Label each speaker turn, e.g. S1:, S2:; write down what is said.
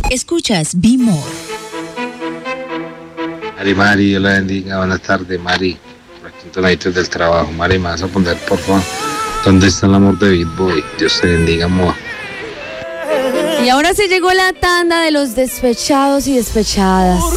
S1: Escuchas Be More.
S2: Mari, Dios la bendiga. Buenas tardes, Mari. Por aquí en Tonaditos del trabajo. Mari, me vas a poner, por favor, ¿dónde está el amor de Beat Boy? Dios te bendiga, Moa.
S3: Y ahora sí llegó la tanda de los despechados y despechadas.